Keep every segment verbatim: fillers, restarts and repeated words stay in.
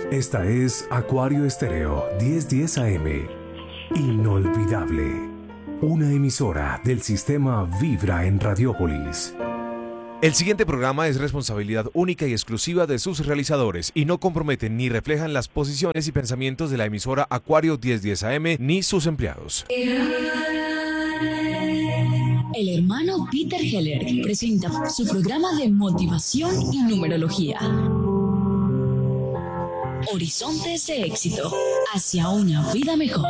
Esta es Acuario Estéreo diez diez A M. Inolvidable. Una emisora del sistema Vibra en Radiópolis. El siguiente programa es responsabilidad única y exclusiva de sus realizadores y no comprometen ni reflejan las posiciones y pensamientos de la emisora Acuario diez diez A M ni sus empleados. El hermano Peter Heller presenta su programa de motivación y numerología. Horizontes de éxito hacia una vida mejor.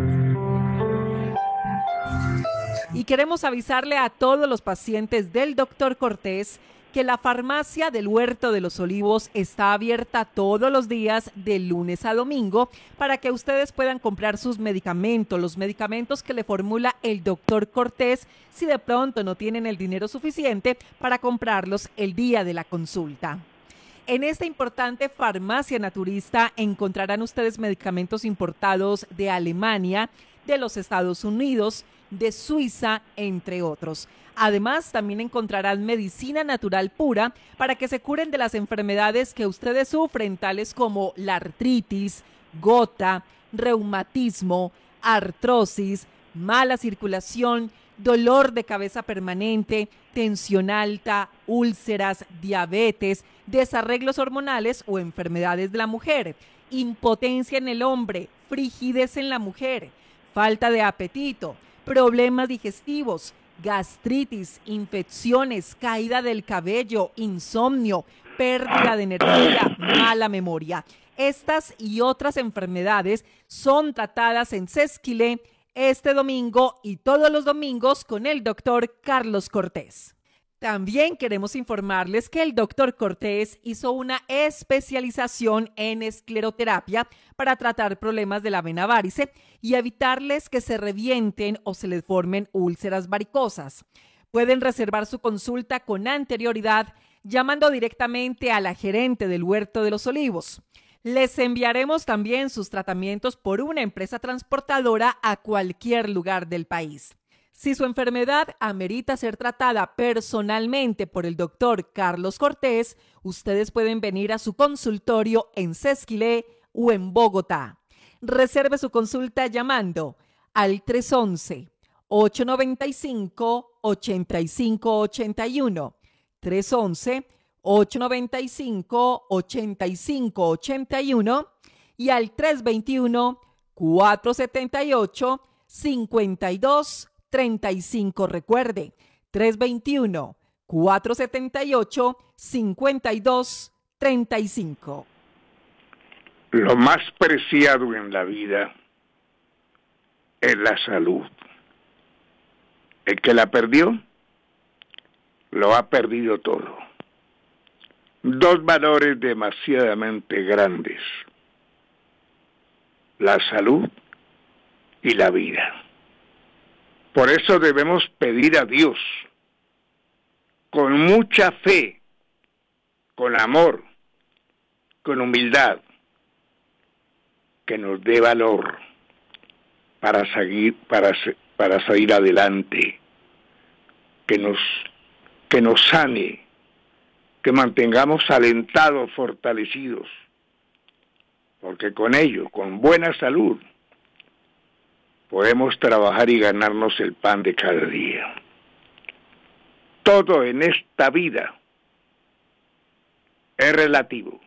Y queremos avisarle a todos los pacientes del doctor Cortés que la farmacia del Huerto de los Olivos está abierta todos los días de lunes a domingo para que ustedes puedan comprar sus medicamentos, los medicamentos que le formula el doctor Cortés, si de pronto no tienen el dinero suficiente para comprarlos el día de la consulta. En esta importante farmacia naturista encontrarán ustedes medicamentos importados de Alemania, de los Estados Unidos, de Suiza, entre otros. Además, también encontrarán medicina natural pura para que se curen de las enfermedades que ustedes sufren, tales como la artritis, gota, reumatismo, artrosis, mala circulación, dolor de cabeza permanente, tensión alta, úlceras, diabetes, desarreglos hormonales o enfermedades de la mujer, impotencia en el hombre, frigidez en la mujer, falta de apetito, problemas digestivos, gastritis, infecciones, caída del cabello, insomnio, pérdida de energía, mala memoria. Estas y otras enfermedades son tratadas en Sesquilé este domingo y todos los domingos con el doctor Carlos Cortés. También queremos informarles que el doctor Cortés hizo una especialización en escleroterapia para tratar problemas de la vena varice y evitarles que se revienten o se les formen úlceras varicosas. Pueden reservar su consulta con anterioridad llamando directamente a la gerente del Huerto de los Olivos. Les enviaremos también sus tratamientos por una empresa transportadora a cualquier lugar del país. Si su enfermedad amerita ser tratada personalmente por el doctor Carlos Cortés, ustedes pueden venir a su consultorio en Sesquilé o en Bogotá. Reserve su consulta llamando al tres once, ocho noventa y cinco, ochenta y cinco ochenta y uno, tres once, ocho noventa y cinco, ochenta y cinco ochenta y uno y al tres veintiuno, cuatrocientos setenta y ocho, cincuenta y dos treinta y cinco. Recuerde, tres veintiuno, cuatrocientos setenta y ocho, cincuenta y dos treinta y cinco. Lo más preciado en la vida es la salud. El que la perdió, lo ha perdido todo. Dos valores demasiadamente grandes: la salud y la vida. Por eso debemos pedir a Dios, con mucha fe, con amor, con humildad, que nos dé valor para seguir, para, para salir adelante, que nos, que nos sane, que mantengamos alentados, fortalecidos, porque con ello, con buena salud, podemos trabajar y ganarnos el pan de cada día. Todo en esta vida es relativo.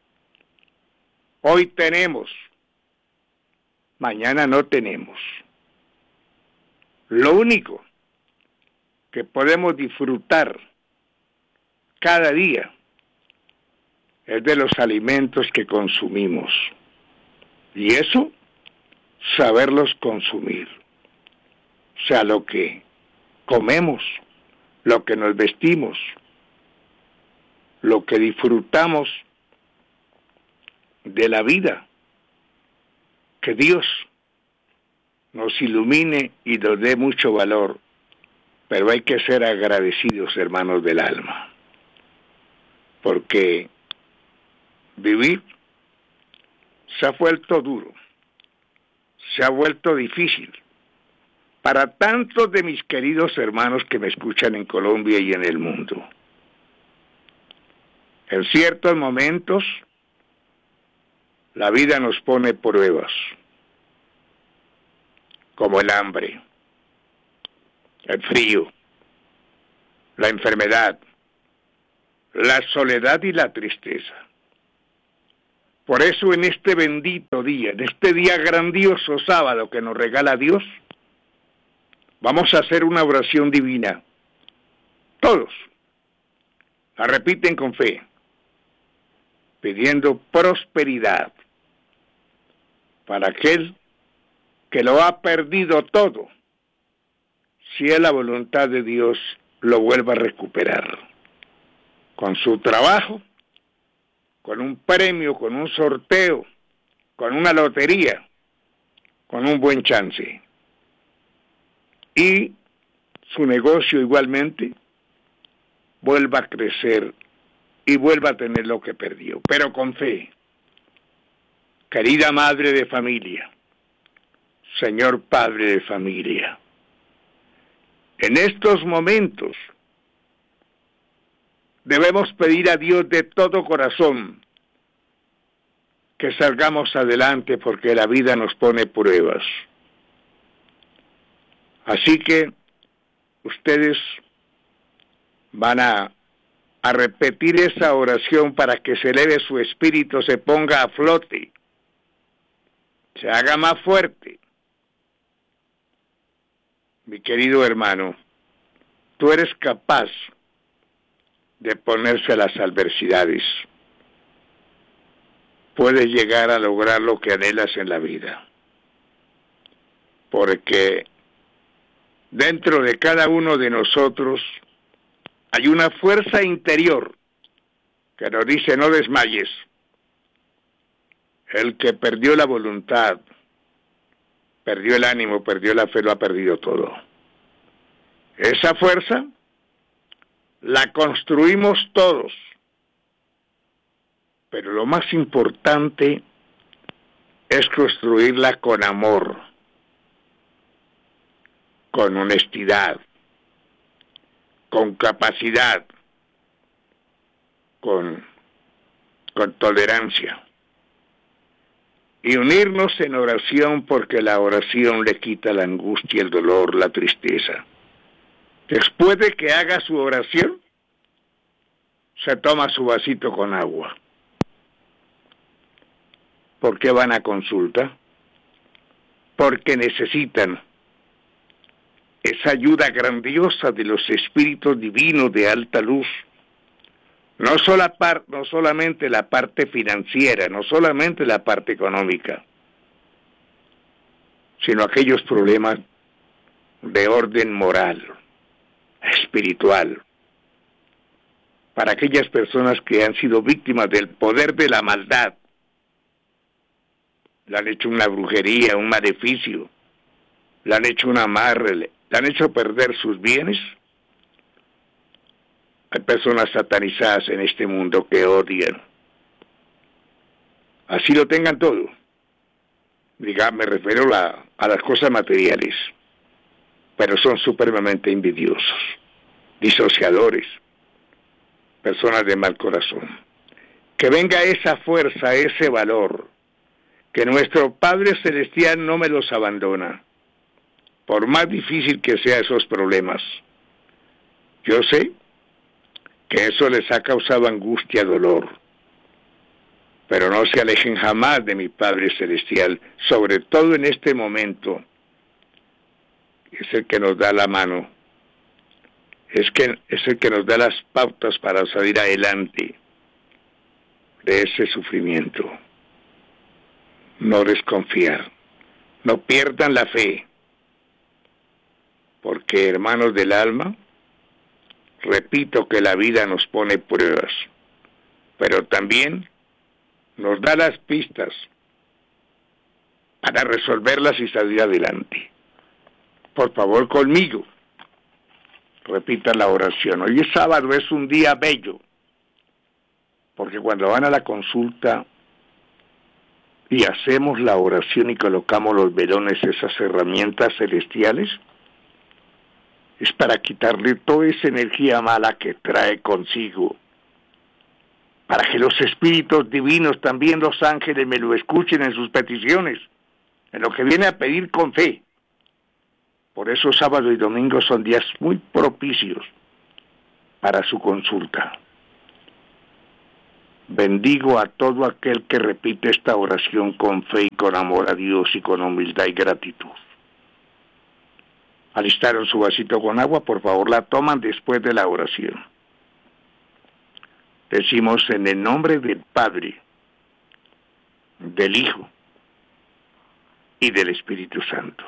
Hoy tenemos, mañana no tenemos. Lo único que podemos disfrutar cada día es de los alimentos que consumimos. Y eso, saberlos consumir. O sea, lo que comemos, lo que nos vestimos, lo que disfrutamos de la vida. Que Dios nos ilumine y nos dé mucho valor, pero hay que ser agradecidos, hermanos del alma, porque vivir se ha vuelto duro, se ha vuelto difícil para tantos de mis queridos hermanos que me escuchan en Colombia y en el mundo. En ciertos momentos La vida nos pone pruebas, como el hambre, el frío, la enfermedad, la soledad y la tristeza. Por eso en este bendito día, en este día grandioso sábado que nos regala Dios, vamos a hacer una oración divina. Todos la repiten con fe, pidiendo prosperidad para aquel que lo ha perdido todo, si es la voluntad de Dios, lo vuelva a recuperar con su trabajo, con un premio, con un sorteo, con una lotería, con un buen chance. Y su negocio igualmente vuelva a crecer y vuelva a tener lo que perdió, pero con fe. Querida madre de familia, señor padre de familia, en estos momentos debemos pedir a Dios de todo corazón que salgamos adelante porque la vida nos pone pruebas. Así que ustedes van a, a repetir esa oración para que se eleve su espíritu, se ponga a flote, se haga más fuerte. Mi querido hermano, tú eres capaz de ponerse a las adversidades. Puedes llegar a lograr lo que anhelas en la vida. Porque dentro de cada uno de nosotros hay una fuerza interior que nos dice no desmayes. El que perdió la voluntad, perdió el ánimo, perdió la fe, lo ha perdido todo. Esa fuerza la construimos todos, pero lo más importante es construirla con amor, con honestidad, con capacidad, con, con tolerancia. Y unirnos en oración, porque la oración le quita la angustia, el dolor, la tristeza. Después de que haga su oración, se toma su vasito con agua. ¿Por qué van a consulta? Porque necesitan esa ayuda grandiosa de los espíritus divinos de alta luz. No, sola par, no solamente la parte financiera, no solamente la parte económica, sino aquellos problemas de orden moral, espiritual, para aquellas personas que han sido víctimas del poder de la maldad. Le han hecho una brujería, un maleficio, le han hecho un amarre, le han hecho perder sus bienes. Hay personas satanizadas en este mundo que odian. Así lo tengan todo. Diga, me refiero a, a las cosas materiales, pero son supremamente envidiosos, disociadores, personas de mal corazón. Que venga esa fuerza, ese valor, que nuestro Padre Celestial no me los abandona, por más difícil que sean esos problemas. Yo sé que eso les ha causado angustia, dolor, pero no se alejen jamás de mi Padre Celestial, sobre todo en este momento. Es el que nos da la mano, es, que, es el que nos da las pautas para salir adelante de ese sufrimiento. No desconfiar, no pierdan la fe, porque hermanos del alma, repito que la vida nos pone pruebas, pero también nos da las pistas para resolverlas y salir adelante. Por favor, conmigo, repitan la oración. Hoy es sábado, es un día bello, porque cuando van a la consulta y hacemos la oración y colocamos los velones, esas herramientas celestiales, es para quitarle toda esa energía mala que trae consigo para que los espíritus divinos, también los ángeles, me lo escuchen en sus peticiones, en lo que viene a pedir con fe. Por eso sábado y domingo son días muy propicios para su consulta. Bendigo a todo aquel que repite esta oración con fe y con amor a Dios y con humildad y gratitud. Alistaron su vasito con agua, por favor la toman después de la oración. Decimos en el nombre del Padre, del Hijo y del Espíritu Santo.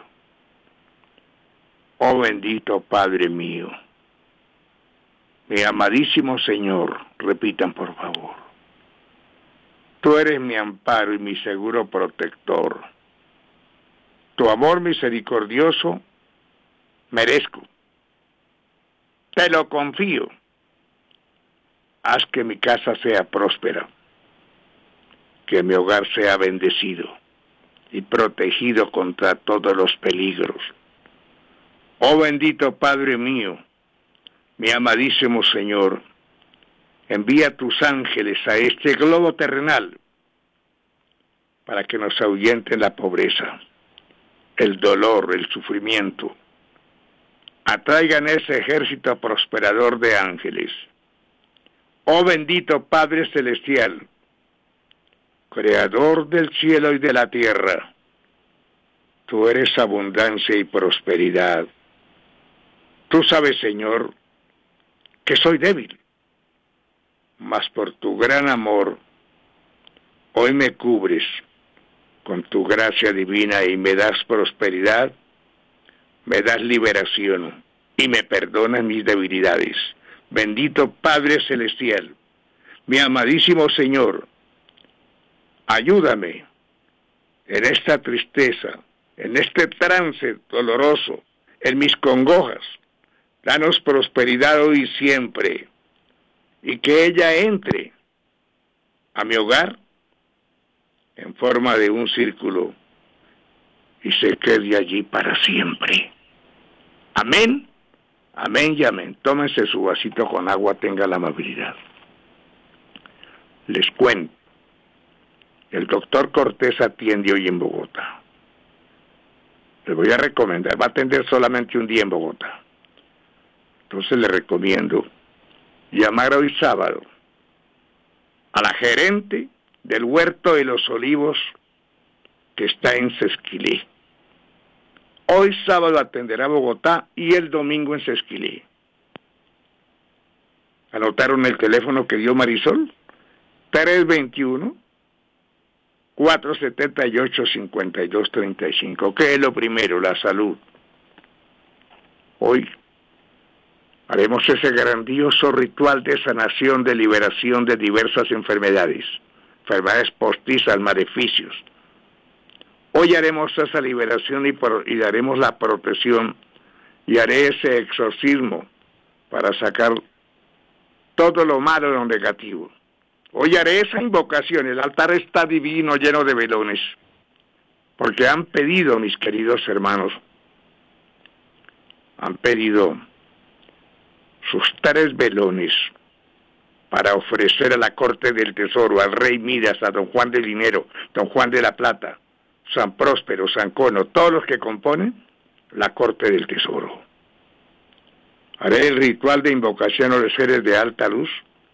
Oh bendito Padre mío, mi amadísimo Señor, repitan por favor. Tú eres mi amparo y mi seguro protector. Tu amor misericordioso merezco. Te lo confío. Haz que mi casa sea próspera, que mi hogar sea bendecido y protegido contra todos los peligros. Oh bendito Padre mío, mi amadísimo Señor, envía tus ángeles a este globo terrenal para que nos ahuyenten la pobreza, el dolor, el sufrimiento. Atraigan ese ejército prosperador de ángeles. Oh bendito Padre Celestial, Creador del cielo y de la tierra, tú eres abundancia y prosperidad. Tú sabes, Señor, que soy débil, mas por tu gran amor, hoy me cubres con tu gracia divina y me das prosperidad, me das liberación y me perdonas mis debilidades. Bendito Padre Celestial, mi amadísimo Señor, ayúdame en esta tristeza, en este trance doloroso, en mis congojas. Danos prosperidad hoy y siempre, y que ella entre a mi hogar en forma de un círculo y se quede allí para siempre. Amén, amén y amén. Tómense su vasito con agua, tenga la amabilidad. Les cuento, el doctor Cortés atiende hoy en Bogotá. Les voy a recomendar, va a atender solamente un día en Bogotá. Entonces le recomiendo llamar hoy sábado a la gerente del Huerto de los Olivos que está en Sesquilé. Hoy sábado atenderá Bogotá y el domingo en Sesquilé. ¿Anotaron el teléfono que dio Marisol? tres veintiuno, cuatrocientos setenta y ocho, cincuenta y dos treinta y cinco. ¿Qué es lo primero? La salud. Hoy haremos ese grandioso ritual de sanación, de liberación de diversas enfermedades, enfermedades postizas, maleficios. Hoy haremos esa liberación y, por, y daremos la protección y haré ese exorcismo para sacar todo lo malo y lo negativo. Hoy haré esa invocación, el altar está divino, lleno de velones, porque han pedido, mis queridos hermanos, han pedido sus tres velones para ofrecer a la corte del tesoro, al rey Midas, a don Juan del Dinero, don Juan de la Plata, San Próspero, San Cono, todos los que componen la corte del tesoro. Haré el ritual de invocación a los seres de alta luz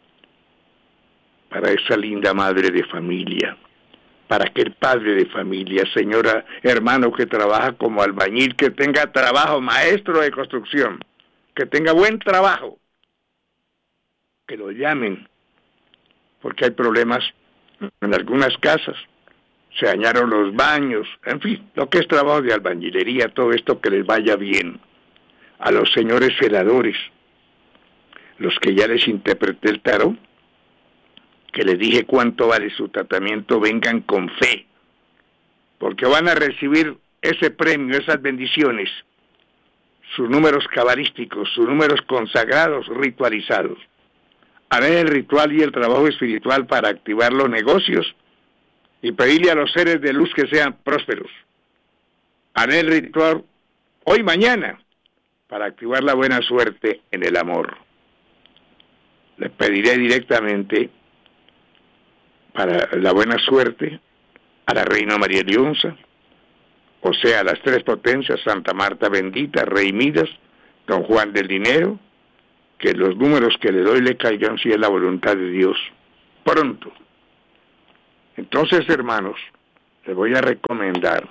para esa linda madre de familia, para aquel padre de familia, señora, hermano que trabaja como albañil, que tenga trabajo, maestro de construcción, que tenga buen trabajo, que lo llamen, porque hay problemas en algunas casas, se dañaron los baños, en fin, lo que es trabajo de albañilería, todo esto que les vaya bien. A los señores celadores, los que ya les interpreté el tarot, que les dije cuánto vale su tratamiento, vengan con fe, porque van a recibir ese premio, esas bendiciones, sus números cabalísticos, sus números consagrados, ritualizados. Haré el ritual y el trabajo espiritual para activar los negocios y pedirle a los seres de luz que sean prósperos. Haré el ritual hoy, mañana, para activar la buena suerte en el amor. Les pediré directamente para la buena suerte, a la reina María Leonza, o sea, a las tres potencias, Santa Marta Bendita, Rey Midas, Don Juan del Dinero, que los números que le doy le caigan si es la voluntad de Dios, pronto. Entonces, hermanos, les voy a recomendar,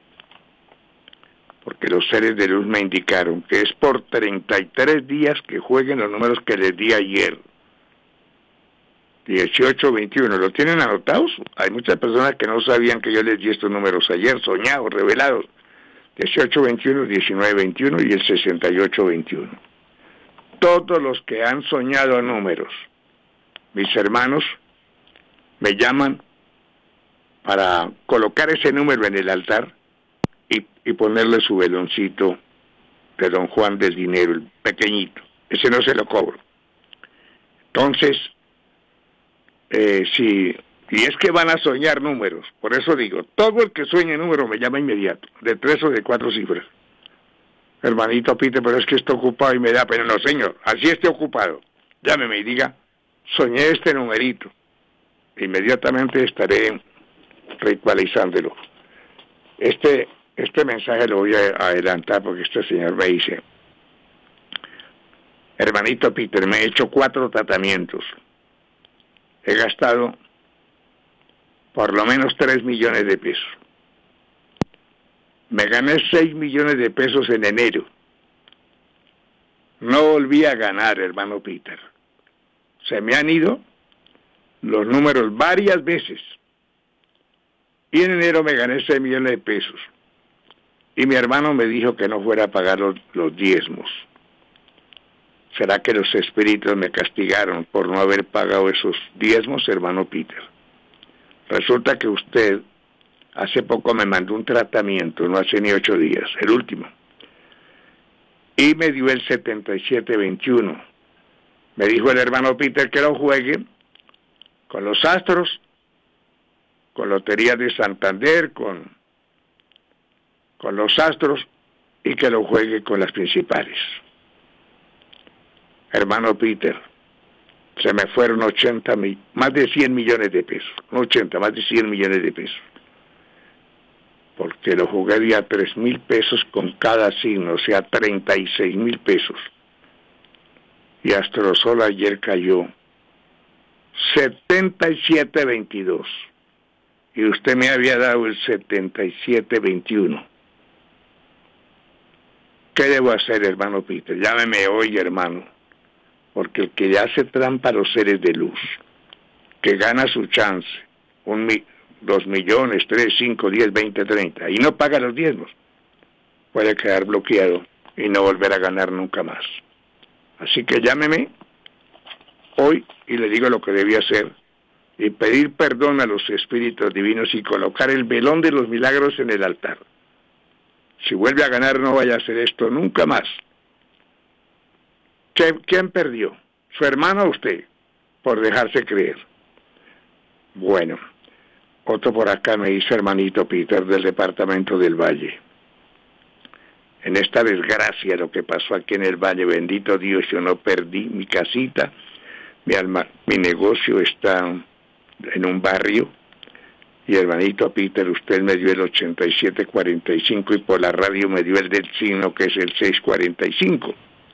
porque los seres de luz me indicaron que es por treinta y tres días que jueguen los números que les di ayer. dieciocho, veintiuno, ¿lo tienen anotados? Hay muchas personas que no sabían que yo les di estos números ayer, soñados, revelados. dieciocho, veintiuno, diecinueve, veintiuno y el sesenta y ocho, veintiuno. Todos los que han soñado números, mis hermanos, me llaman para colocar ese número en el altar y, y ponerle su veloncito de Don Juan del Dinero, el pequeñito. Ese no se lo cobro. Entonces, eh, si, y es que van a soñar números, por eso digo, todo el que sueñe números me llama inmediato, de tres o de cuatro cifras. Hermanito Peter, pero es que estoy ocupado y me da pena. No, señor, así esté ocupado, llámeme y diga, soñé este numerito. Inmediatamente estaré recualizándolo. Este, este mensaje lo voy a adelantar porque este señor me dice, hermanito Peter, me he hecho cuatro tratamientos. He gastado por lo menos tres millones de pesos. Me gané seis millones de pesos en enero. No volví a ganar, hermano Peter. Se me han ido los números varias veces. Y en enero me gané seis millones de pesos. Y mi hermano me dijo que no fuera a pagar los, los diezmos. ¿Será que los espíritus me castigaron por no haber pagado esos diezmos, hermano Peter? Resulta que usted hace poco me mandó un tratamiento, no hace ni ocho días, el último. Y me dio el setenta y siete veintiuno. Me dijo el hermano Peter que lo juegue con los astros, con Lotería de Santander, con, con los astros, y que lo juegue con las principales. Hermano Peter, se me fueron ochenta, más de cien millones de pesos, no ochenta, más de cien millones de pesos. Porque lo jugué de a tres mil pesos con cada signo, o sea, treinta y seis mil pesos. Y Astrosol ayer cayó setenta y siete veintidós. Y usted me había dado el setenta y siete veintiuno. ¿Qué debo hacer, hermano Peter? Llámeme hoy, hermano. Porque el que hace trampa a los seres de luz, que gana su chance, un mi, dos millones, tres, cinco, diez, veinte, treinta, y no paga los diezmos, puede quedar bloqueado y no volver a ganar nunca más. Así que llámeme hoy y le digo lo que debía hacer, y pedir perdón a los espíritus divinos y colocar el velón de los milagros en el altar. Si vuelve a ganar, no vaya a hacer esto nunca más. ¿Quién perdió? ¿Su hermano o usted? Por dejarse creer. Bueno, otro por acá me dice hermanito Peter del departamento del Valle. En esta desgracia, lo que pasó aquí en el Valle, bendito Dios, yo no perdí mi casita, mi, alma, mi negocio está en un barrio, y hermanito Peter, usted me dio el ochenta y siete cuarenta y cinco y por la radio me dio el del signo que es el seis cuarenta y cinco.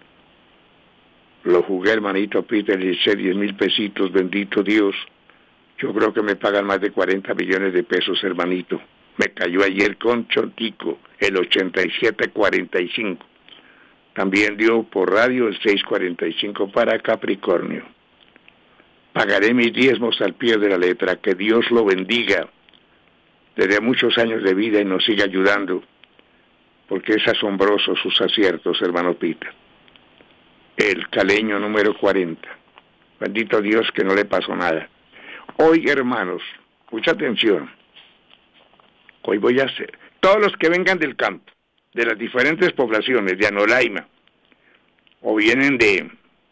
Lo jugué, hermanito Peter, y hice diez mil pesitos, bendito Dios. Yo creo que me pagan más de cuarenta millones de pesos, hermanito. Me cayó ayer con Chontico, el ochenta y siete cuarenta y cinco. También dio por radio el seis cuarenta y cinco para Capricornio. Pagaré mis diezmos al pie de la letra. Que Dios lo bendiga desde muchos años de vida y nos siga ayudando, porque es asombroso sus aciertos, hermano Peter. El caleño número cuarenta. Bendito Dios que no le pasó nada. Hoy, hermanos, mucha atención. Hoy voy a hacer, todos los que vengan del campo, de las diferentes poblaciones, de Anolaima, o vienen de,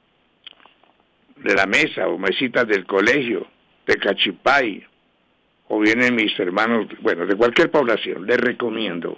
de la mesa, o mesitas del colegio, de Cachipay, o vienen mis hermanos, bueno, de cualquier población, les recomiendo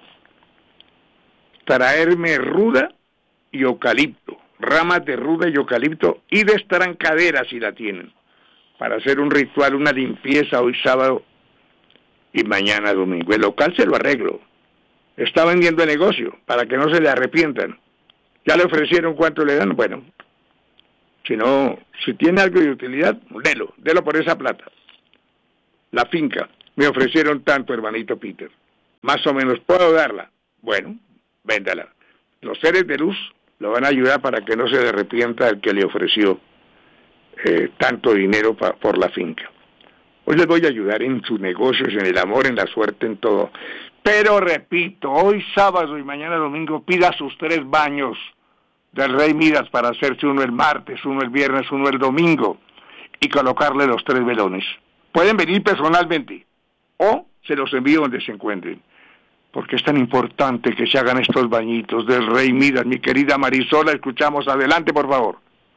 traerme ruda y eucalipto, ramas de ruda y eucalipto, y de estrancadera si la tienen, para hacer un ritual, una limpieza hoy sábado y mañana domingo. El local se lo arreglo. Está vendiendo el negocio para que no se le arrepientan. ¿Ya le ofrecieron cuánto le dan? Bueno, si no, si tiene algo de utilidad, delo, delo por esa plata. La finca, me ofrecieron tanto, hermanito Peter. Más o menos, ¿puedo darla? Bueno, véndala. Los seres de luz lo van a ayudar para que no se arrepienta el que le ofreció eh, tanto dinero pa, por la finca. Hoy les voy a ayudar en sus negocios, en el amor, en la suerte, en todo. Pero repito, hoy sábado y mañana domingo pida sus tres baños del Rey Midas para hacerse uno el martes, uno el viernes, uno el domingo y colocarle los tres velones. Pueden venir personalmente o se los envío donde se encuentren. Porque es tan importante que se hagan estos bañitos del Rey Midas. Mi querida Marisola, escuchamos. Adelante, por favor.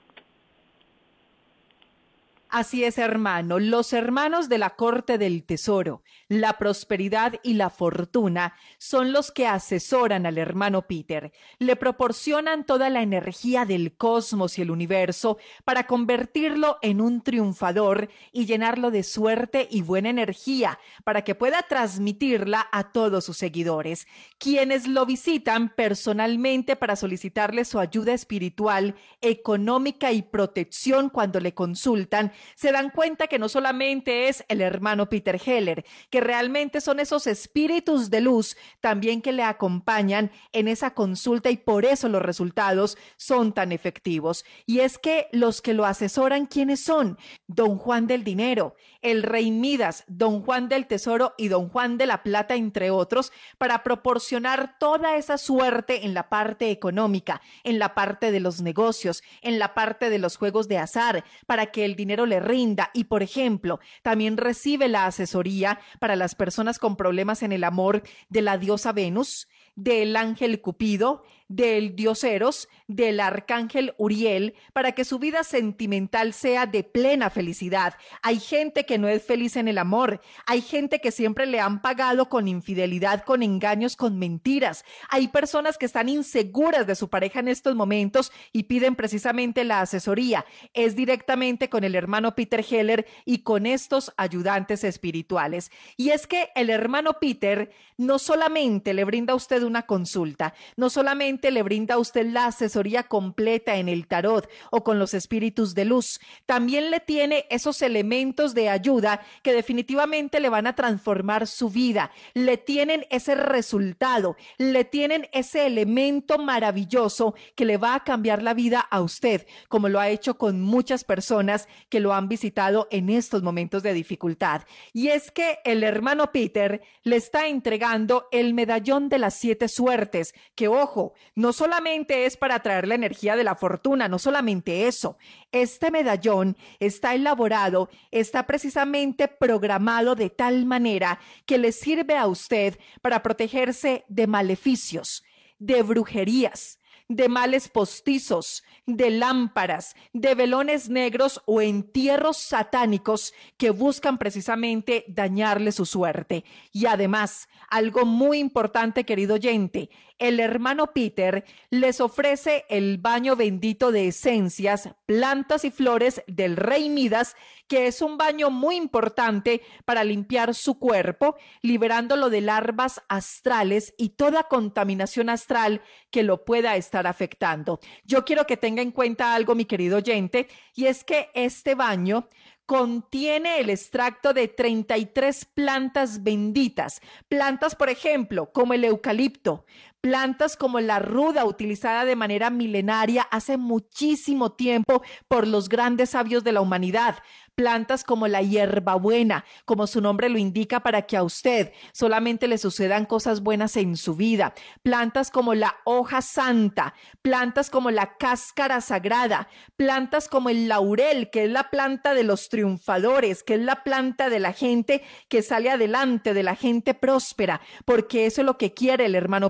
Así es, hermano. Los hermanos de la corte del tesoro, la prosperidad y la fortuna son los que asesoran al hermano Peter. Le proporcionan toda la energía del cosmos y el universo para convertirlo en un triunfador y llenarlo de suerte y buena energía para que pueda transmitirla a todos sus seguidores, quienes lo visitan personalmente para solicitarle su ayuda espiritual, económica y protección cuando le consultan. Se dan cuenta que no solamente es el hermano Peter Heller, que realmente son esos espíritus de luz también que le acompañan en esa consulta y por eso los resultados son tan efectivos. Y es que los que lo asesoran, ¿quiénes son? Don Juan del Dinero, el Rey Midas, Don Juan del Tesoro y Don Juan de la Plata, entre otros, para proporcionar toda esa suerte en la parte económica, en la parte de los negocios, en la parte de los juegos de azar, para que el dinero le rinda. Y por ejemplo, también recibe la asesoría para las personas con problemas en el amor de la diosa Venus, del ángel Cupido, del dios Eros, del arcángel Uriel, para que su vida sentimental sea de plena felicidad. Hay gente que no es feliz en el amor, hay gente que siempre le han pagado con infidelidad, con engaños, con mentiras. Hay personas que están inseguras de su pareja en estos momentos y piden precisamente la asesoría. Es directamente con el hermano Peter Heller y con estos ayudantes espirituales. Y es que el hermano Peter no solamente le brinda a usted una consulta, no solamente le brinda a usted la asesoría completa en el tarot o con los espíritus de luz, también le tiene esos elementos de ayuda que definitivamente le van a transformar su vida, le tienen ese resultado, le tienen ese elemento maravilloso que le va a cambiar la vida a usted, como lo ha hecho con muchas personas que lo han visitado en estos momentos de dificultad. Y es que el hermano Peter le está entregando el medallón de las siete suertes, que ojo, no solamente es para traer la energía de la fortuna, no solamente eso. Este medallón está elaborado, está precisamente programado de tal manera que le sirve a usted para protegerse de maleficios, de brujerías, de males postizos, de lámparas, de velones negros o entierros satánicos que buscan precisamente dañarle su suerte. Y además, algo muy importante, querido oyente, el hermano Peter les ofrece el baño bendito de esencias, plantas y flores del Rey Midas, que es un baño muy importante para limpiar su cuerpo, liberándolo de larvas astrales y toda contaminación astral que lo pueda estar afectando. Yo quiero que tenga en cuenta algo, mi querido oyente, y es que este baño contiene el extracto de treinta y tres plantas benditas, plantas, por ejemplo, como el eucalipto, plantas como la ruda, utilizada de manera milenaria hace muchísimo tiempo por los grandes sabios de la humanidad, plantas como la hierbabuena, como su nombre lo indica, para que a usted solamente le sucedan cosas buenas en su vida, plantas como la hoja santa, plantas como la cáscara sagrada, plantas como el laurel, que es la planta de los triunfadores, que es la planta de la gente que sale adelante, de la gente próspera, porque eso es lo que quiere el hermano Peter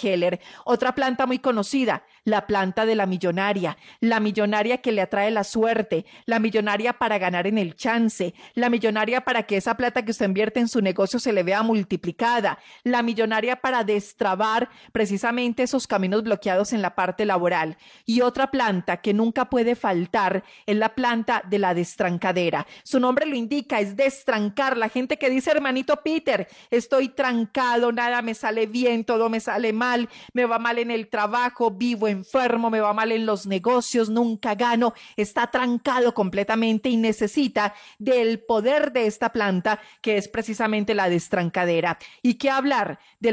Heller. Otra planta muy conocida, la planta de la millonaria, la millonaria que le atrae la suerte, la millonaria para ganar en el chance, la millonaria para que esa plata que usted invierte en su negocio se le vea multiplicada, la millonaria para destrabar precisamente esos caminos bloqueados en la parte laboral. Y otra planta que nunca puede faltar es la planta de la destrancadera. Su nombre lo indica, es destrancar. La gente que dice, hermanito Peter, estoy trancado, nada me sale bien, todo me sale mal, me va mal en el trabajo, vivo enfermo, me va mal en los negocios, nunca gano, está trancado completamente y necesita del poder de esta planta que es precisamente la destrancadera. ¿Y qué hablar de